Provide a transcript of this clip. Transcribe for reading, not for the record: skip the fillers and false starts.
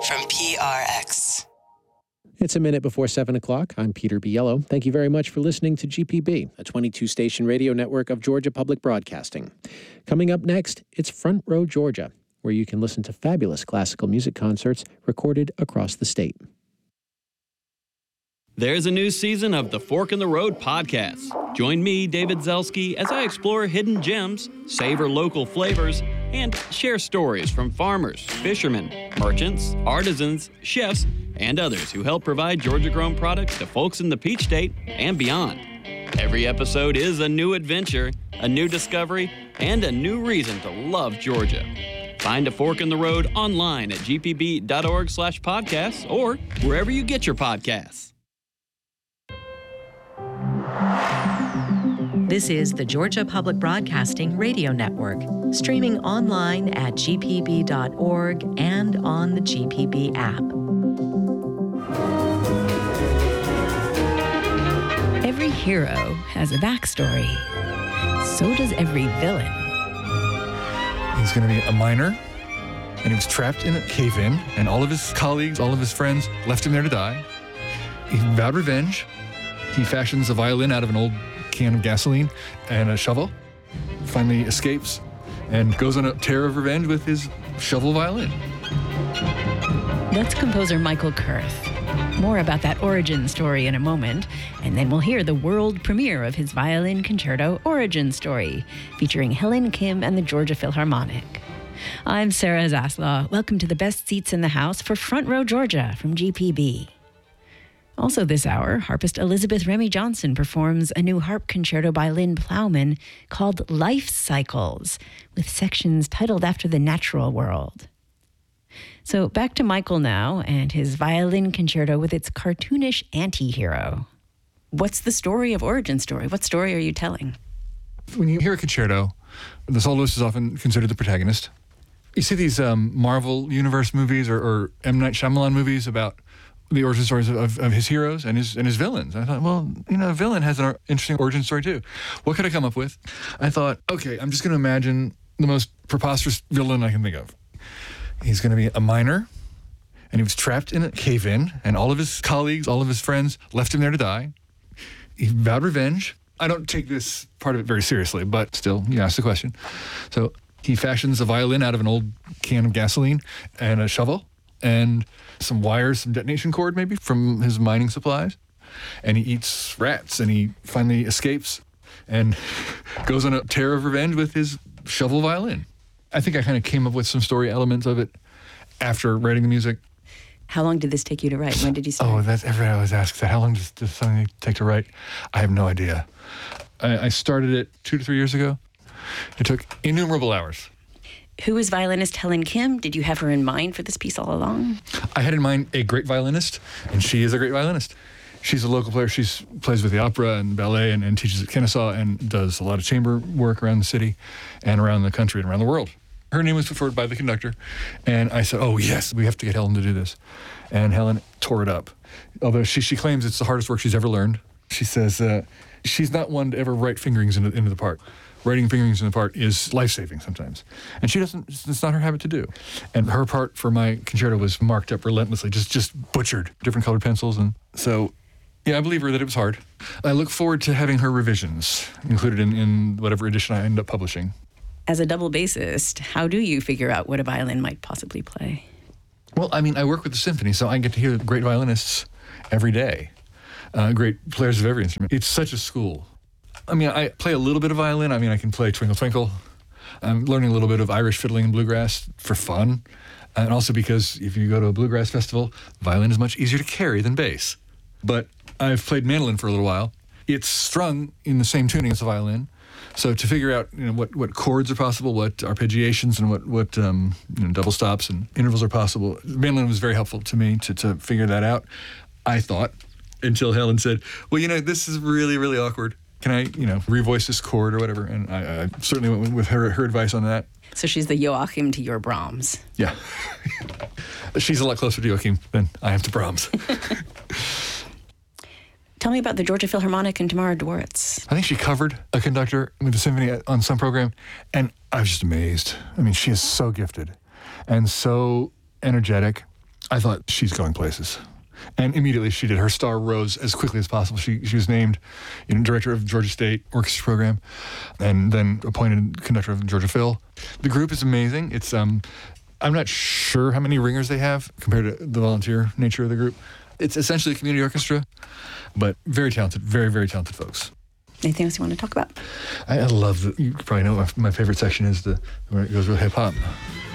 from PRX. It's a minute before 7 o'clock. I'm Peter Biello. Thank you very much for listening to GPB, a 22-station radio network of Georgia Public Broadcasting. Coming up next, it's Front Row Georgia, where you can listen to fabulous classical music concerts recorded across the state. There's a new season of the Fork in the Road podcast. Join me, David Zelski, as I explore hidden gems, savor local flavors, and share stories from farmers, fishermen, merchants, artisans, chefs, and others who help provide Georgia-grown products to folks in the Peach State and beyond. Every episode is a new adventure, a new discovery, and a new reason to love Georgia. Find A Fork in the Road online at gpb.org/podcasts or wherever you get your podcasts. This is the Georgia Public Broadcasting Radio Network, streaming online at gpb.org and on the GPB app. Every hero has a backstory. So does every villain. He's going to be a miner, and he was trapped in a cave-in, and all of his colleagues, all of his friends left him there to die. He vowed revenge. He fashions a violin out of an old can of gasoline and a shovel, finally escapes and goes on a tear of revenge with his shovel violin. That's composer Michael Kurth. More about that origin story in a moment, and then we'll hear the world premiere of his violin concerto Origin Story, featuring Helen Kim and the Georgia Philharmonic. I'm Sarah Zaslaw. Welcome to the best seats in the house for Front Row Georgia from GPB. Also this hour, harpist Elizabeth Remy Johnson performs a new harp concerto by Lynn Plowman called Life Cycles, with sections titled after the natural world. So back to Michael now and his violin concerto with its cartoonish anti-hero. What's the story of Origin Story? What story are you telling? When you hear a concerto, the soloist is often considered the protagonist. You see these Marvel Universe movies or M. Night Shyamalan movies about the origin stories of his heroes and his villains. I thought, well, a villain has an interesting origin story too. What could I come up with? I thought, okay, I'm just going to imagine the most preposterous villain I can think of. He's going to be a miner, and he was trapped in a cave-in, and all of his colleagues, all of his friends left him there to die. He vowed revenge. I don't take this part of it very seriously, but still, you asked the question. So he fashions a violin out of an old can of gasoline and a shovel, and some wires, some detonation cord maybe from his mining supplies. And he eats rats, and he finally escapes and goes on a tear of revenge with his shovel violin. I think I kind of came up with some story elements of it after writing the music. How long did this take you to write? When did you start? Oh, that's everybody always asks that. How long does something take to write? I have no idea. I started it 2 to 3 years ago. It took innumerable hours. Who is violinist Helen Kim? Did you have her in mind for this piece all along? I had in mind a great violinist, and she is a great violinist. She's a local player. She plays with the opera and ballet and teaches at Kennesaw and does a lot of chamber work around the city and around the country and around the world. Her name was preferred by the conductor, and I said, oh, yes, we have to get Helen to do this. And Helen tore it up. Although she claims it's the hardest work she's ever learned. She says she's not one to ever write fingerings into the part. Writing fingerings in the part is life-saving sometimes. And she doesn't, it's not her habit to do. And her part for my concerto was marked up relentlessly, just butchered, different colored pencils. And so, yeah, I believe her that it was hard. I look forward to having her revisions included in whatever edition I end up publishing. As a double bassist, how do you figure out what a violin might possibly play? Well, I mean, I work with the symphony, so I get to hear great violinists every day, great players of every instrument. It's such a school. I mean, I play a little bit of violin. I mean, I can play Twinkle Twinkle. I'm learning a little bit of Irish fiddling and bluegrass for fun. And also because if you go to a bluegrass festival, violin is much easier to carry than bass. But I've played mandolin for a little while. It's strung in the same tuning as the violin. So to figure out what chords are possible, what arpeggiations and what double stops and intervals are possible, mandolin was very helpful to me to figure that out, I thought, until Helen said, well, this is really, really awkward. Can I, revoice this chord or whatever? And I certainly went with her advice on that. So she's the Joachim to your Brahms. Yeah. She's a lot closer to Joachim than I am to Brahms. Tell me about the Georgia Philharmonic and Tamara Dworitz. I think she covered a conductor with the symphony on some program, and I was just amazed. I mean, she is so gifted and so energetic. I thought she's going places. And immediately she did. Her star rose as quickly as possible. She was named director of Georgia State Orchestra Program and then appointed conductor of Georgia Phil. The group is amazing. It's I'm not sure how many ringers they have compared to the volunteer nature of the group. It's essentially a community orchestra, but very talented, very, very talented folks. Anything else you want to talk about? I love, you probably know my favorite section is where it goes with hip hop.